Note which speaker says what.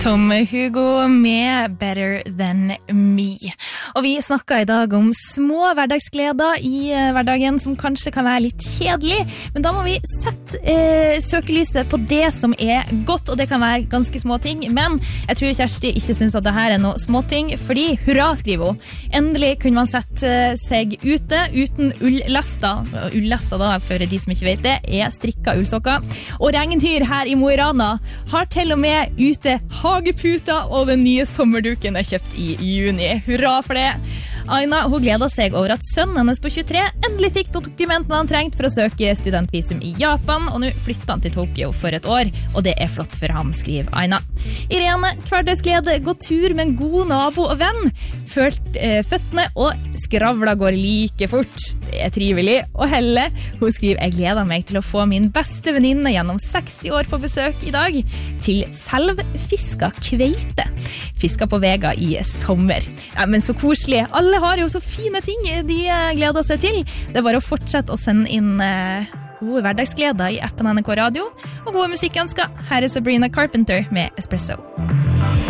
Speaker 1: Tom Hugo med Better Than Me. Og vi snakket I dag om små hverdagsgleder I hverdagen som kanskje kan være litt kjedelig, men da må vi sette søkelyset på det som godt, og det kan være ganske små ting, men jeg tror Kjersti ikke synes at det her noe små ting, fordi hurra, skriver hun. Endelig kunne man sette seg ute uten ullester. Ullester da, for de som ikke vet det, strikket ullsokker. Og regnhyr her I Mo I Rana har til og med ute hageputa, og den nye sommerduken kjøpt I juni. Hurra for det! Aina, hun gleder seg over at sønnen hennes på 23 endelig fikk dokumentene han trengte for å søke studentvisum I Japan, og nå flytter han til Tokyo for et år, og det flott for ham, skriver Aina. Irene, hverdagsglede, gå tur med en god nabo og venn. Følt føttene og skravla går like fort. Det trivelig. Og Helle, hun skriver, jeg gleder meg til å få min beste venninne gjennom 60 år på besøk I dag til selvfiska kveite. Fiska på vega I sommer. Ja, men så koselig. Alle har jo så fine ting de gleder seg til. Det bare å fortsette å sende inn gode hverdagsgleder I appen NRK Radio, og gode musikkønsker. Her Sabrina Carpenter med Espresso.